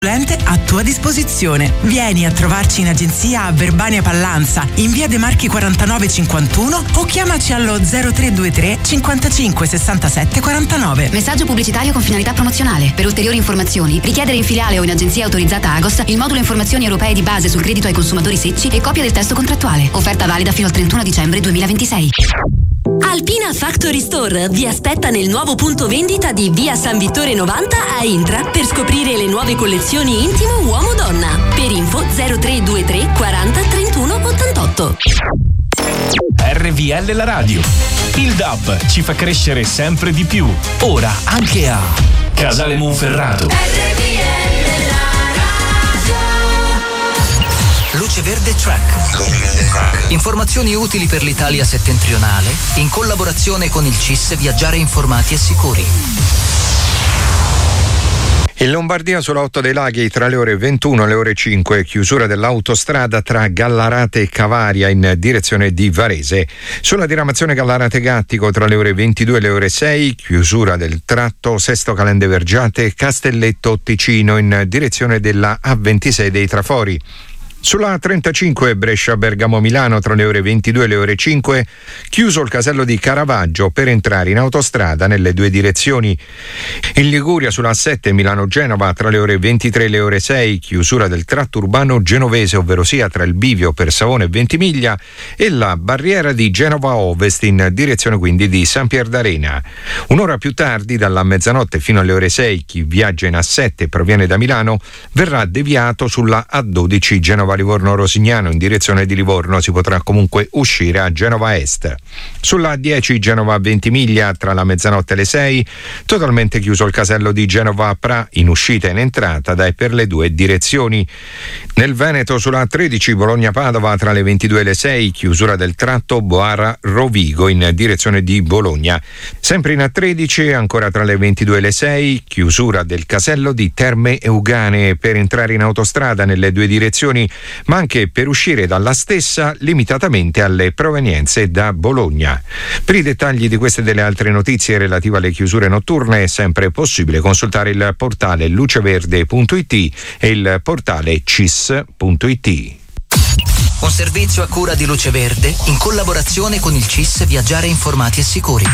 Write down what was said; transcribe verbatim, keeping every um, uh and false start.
a tua disposizione. Vieni a trovarci in agenzia a Verbania Pallanza, in via De Marchi quarantanove cinquantuno o chiamaci allo zero tre due tre cinquantacinque sessantasette quarantanove. Messaggio pubblicitario con finalità promozionale. Per ulteriori informazioni, richiedere in filiale o in agenzia autorizzata Agos il modulo informazioni europee di base sul credito ai consumatori secci e copia del testo contrattuale. Offerta valida fino al trentuno dicembre duemilaventisei. Alpina Factory Store vi aspetta nel nuovo punto vendita di via San Vittore novanta a Intra per scoprire le nuove collezioni intimo uomo-donna. Per info zero tre due tre quaranta trentuno ottantotto. R V L la radio. Il D A B ci fa crescere sempre di più. Ora anche a Casale Monferrato. Luce Verde Track. Informazioni utili per l'Italia settentrionale in collaborazione con il C I S Viaggiare informati e sicuri. In Lombardia sulla otto dei Laghi tra le ore ventuno e le ore cinque, chiusura dell'autostrada tra Gallarate e Cavaria in direzione di Varese. Sulla diramazione Gallarate-Gattico tra le ore ventidue e le ore sei, chiusura del tratto Sesto Calende Vergiate Castelletto Ticino in direzione della A ventisei dei Trafori. Sulla trentacinque Brescia-Bergamo-Milano tra le ore ventidue e le ore cinque, chiuso il casello di Caravaggio per entrare in autostrada nelle due direzioni. In Liguria sulla A sette Milano-Genova tra le ore ventitré e le ore sei, chiusura del tratto urbano genovese, ovvero sia tra il bivio per Savone e Ventimiglia e la barriera di Genova Ovest in direzione quindi di San Pier d'Arena. Un'ora più tardi, dalla mezzanotte fino alle ore sei, chi viaggia in A sette e proviene da Milano verrà deviato sulla A dodici Genova Livorno-Rosignano in direzione di Livorno, si potrà comunque uscire a Genova Est. Sulla A dieci Genova Ventimiglia tra la mezzanotte e le sei, totalmente chiuso il casello di Genova Pra in uscita e in entrata da e per le due direzioni. Nel Veneto sulla A tredici Bologna-Padova tra le ventidue e le sei, chiusura del tratto Boara-Rovigo in direzione di Bologna. Sempre in A tredici, ancora tra le ventidue e le sei, chiusura del casello di Terme Euganee per entrare in autostrada nelle due direzioni, ma anche per uscire dalla stessa limitatamente alle provenienze da Bologna. Per i dettagli di queste e delle altre notizie relative alle chiusure notturne è sempre possibile consultare il portale luceverde punto it e il portale cis punto it. Un servizio a cura di Luce Verde in collaborazione con il C I S Viaggiare informati e sicuri.